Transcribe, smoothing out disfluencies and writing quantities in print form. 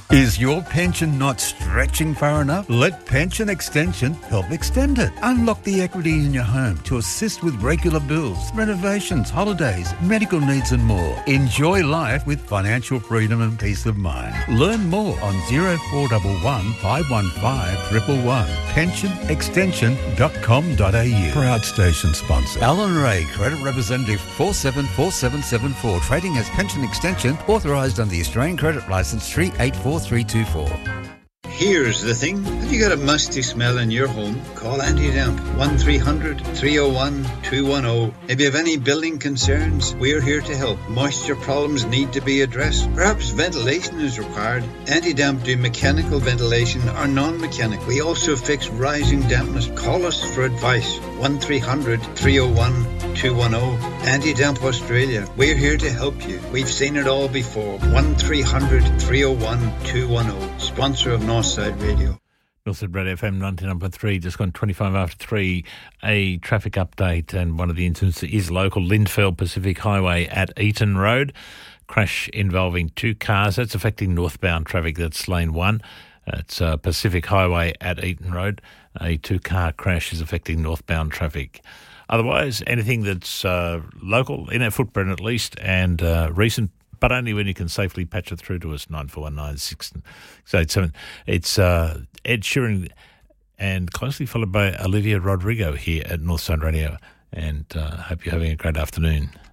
Is your pension not stretching far enough? Let Pension Extension help extend it. Unlock the equity in your home to assist with regular bills, renovations, holidays, medical needs and more. Enjoy life with financial freedom and peace of mind. Learn more on 0411 515 111. pensionextension.com.au. Proud station sponsor. Alan Ray, Credit Representative 474774. Trading as Pension Extension, authorised under the Australian Credit Licence 384324. Here's the thing. Have you got a musty smell in your home? Call Anti-Damp 1300 301 210. If you have any building concerns, we're here to help. Moisture problems need to be addressed. Perhaps ventilation is required. Anti-Damp do mechanical ventilation or non-mechanical. We also fix rising dampness. Call us for advice. 1300 301 210. Anti-Damp Australia. We're here to help you. We've seen it all before. 1300 301 210. Sponsor of Northside Radio. Northside Radio FM 99.3, just gone 25 after 3. A traffic update, and one of the incidents is local. Lindfield Pacific Highway at Eaton Road. Crash involving two cars. That's affecting northbound traffic. That's lane 1. It's Pacific Highway at Eaton Road. A two-car crash is affecting northbound traffic. Otherwise, anything that's local, in our footprint at least, and recent, but only when you can safely patch it through to us, 9419 687. It's Ed Sheeran, and closely followed by Olivia Rodrigo here at Northside Radio. And hope you're having a great afternoon.